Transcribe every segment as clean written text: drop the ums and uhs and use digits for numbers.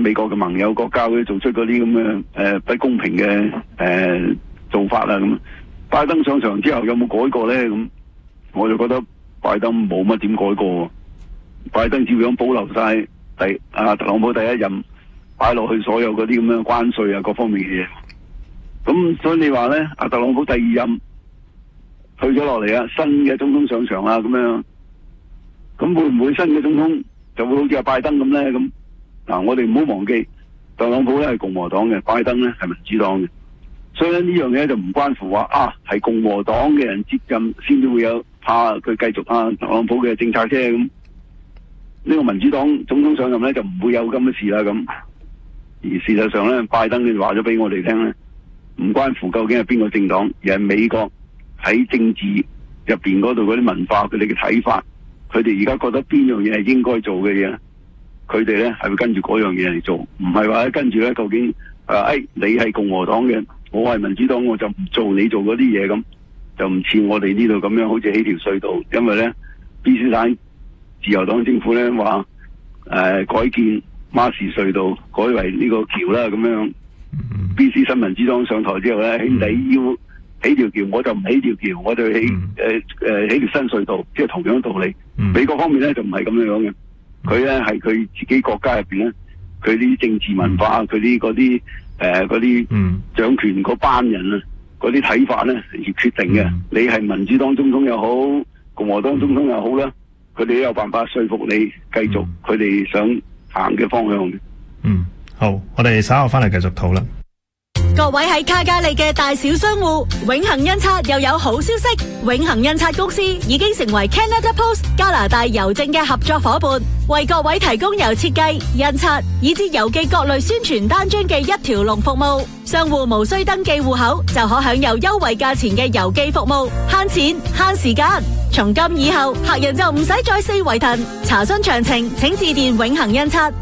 美國嘅盟友國家會做出嗰啲咁嘅不公平嘅做法啦咁。拜登上場之後有冇改過咧？咁我就覺得拜登冇乜點改過，拜登照樣保留晒特朗普第一任擺落去所有嗰啲咁嘅關稅啊各方面嘅嘢。咁所以你話咧，特朗普第二任退咗落嚟啊，新嘅總統上場啦咁樣，咁會唔會新嘅總統就會好似阿拜登咁咧？咁嗱，我哋唔好忘記，特朗普咧係共和黨嘅，拜登咧係民主黨嘅，所以咧呢樣嘢就唔關乎話係共和黨嘅人接任先至會有怕佢繼續特朗普嘅政策啫。咁呢個民主黨總統上任咧就唔會有咁嘅事啦。咁而事實上咧，拜登佢話咗俾我哋聽咧，唔關乎究竟係邊個政黨，而係美國喺政治入邊嗰度嗰啲文化，佢哋嘅睇法，佢哋而家覺得邊樣嘢係應該做嘅嘢，佢哋咧係會跟住嗰樣嘢嚟做，唔係話跟住咧究竟你係共和黨嘅，我係民主黨，我就唔做你做嗰啲嘢，咁就唔似我哋呢度咁樣，好似起條隧道，因為咧必斯坦自由黨政府咧話改建馬士隧道改為呢個橋啦咁樣。BC 新民主黨上台之後咧，你要起條橋，我就唔起條橋，我就起條新隧道，即係同樣道理。美國方面咧就唔係咁樣嘅，佢咧係佢自己國家入邊咧，佢啲政治文化，佢啲嗰啲掌權嗰班人啊，嗰啲睇法咧而決定嘅。你係民主黨總統又好，共和黨總統又好啦，佢哋都有辦法說服你繼續佢哋想行嘅方向嘅。 好，我哋稍後翻嚟繼續討論。 各位喺卡加利嘅大小商戶，永恆印刷又有好消息，永恆印刷公司已經成為 Canada Post 加拿大郵政嘅合作伙伴，為各位提供由設計、印刷以至郵寄各類宣傳單張嘅一條龍服務。商戶無需登記戶口就可享有優惠價錢嘅郵寄服務，慳錢慳時間。從今以後，客人就唔使再四圍騰。查詢詳情，請致電永恆印刷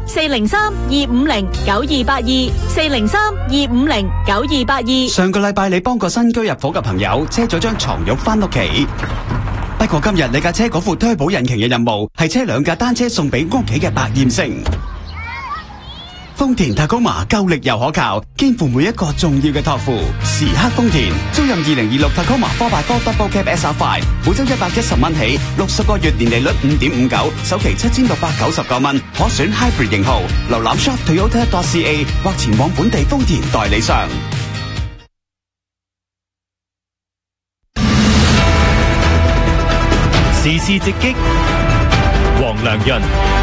403-250-9282，403-250-9282。 上個禮拜你幫個新居入伙嘅朋友車咗張床褥翻屋企，不過今日你架車嗰副推保引擎嘅任務係車兩架單車送俾屋企嘅百厭星。豐田塔高馬夠力又可靠，肩負每一個重要嘅託付。時刻豐田，租任2026塔高馬 4x4 Double Cab SR5，每周110蚊起，60個月年利率5.59，首期7699蚊，可選 Hybrid 型號。瀏覽 shop Toyota.ca 或前往本地豐田代理商。 時事直擊，黃良潤。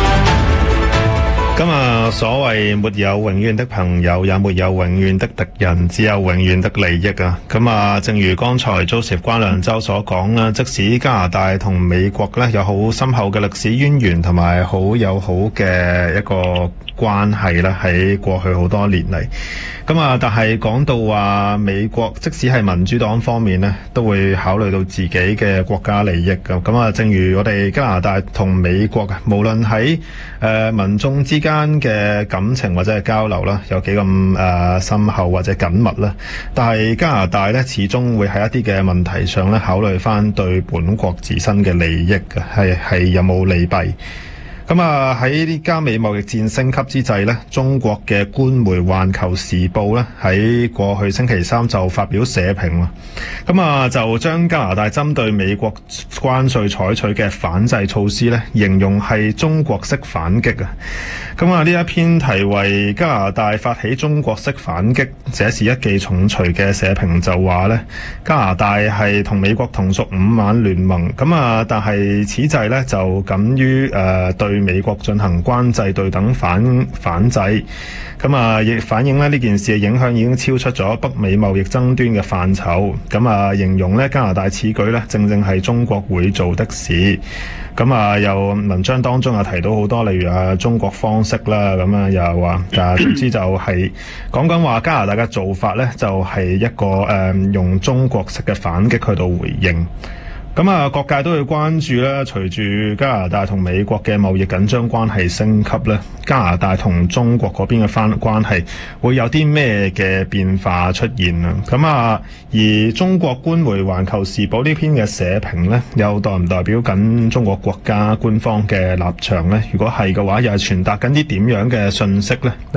今日所謂沒有永遠的朋友，也沒有永遠的敵人，只有永遠的利益啊！咁啊，正如剛才 Joseph 關良洲所講啦，即使加拿大同美國咧有好深厚嘅歷史淵源同埋好友好嘅一個關係啦，喺過去好多年嚟。咁啊，但係講到話美國，即使係民主黨方面咧，都會考慮到自己嘅國家利益㗎。咁啊，正如我哋加拿大同美國啊，無論喺民眾之間嘅感情或者係交流啦，有幾咁深厚或者緊密啦，但係加拿大咧始終會喺一啲嘅問題上咧考慮翻對本國自身嘅利益嘅，係有冇利弊。咁啊，喺呢加美貿易戰升級之際呢，中國嘅官媒《環球時報》呢喺過去星期三就發表社評啦。咁啊，就將加拿大針對美國關稅採取嘅反制措施呢，形容係中國式反擊啊。咁啊，呢一篇題為加拿大發起中國式反擊，這是一記重錘嘅社評就話呢，加拿大係同美國同屬五眼聯盟，咁啊，但係此際呢就敢於對美國進行關制對等反制，咁啊亦反映呢件事嘅影響已經超出咗北美貿易爭端嘅範疇，咁啊形容呢加拿大此舉呢正正係中國會做的事，咁啊又文章當中又提到好多例如中國方式啦，咁啊又話總之就係講緊話加拿大嘅做法呢就係一個用中國式嘅反擊去到回應。咁啊，各界都會關注啦。隨住加拿大同美國嘅貿易緊張關係升級咧，加拿大同中國嗰邊嘅關係會有啲咩嘅變化出現啊？咁啊，而中國官媒《環球時報》呢篇嘅社評咧，又代唔代表緊中國國家官方嘅立場咧？如果係嘅話，又係傳達緊啲點樣嘅信息咧？